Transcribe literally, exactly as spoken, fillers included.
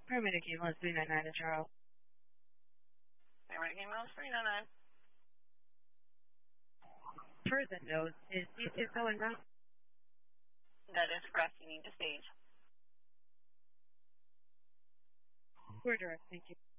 Paramedic ambulance three nine nine to Charles. Paramedic ambulance three nine nine. Present note, is C C S O inbound? That is correct. You need to stage. We're direct, thank you.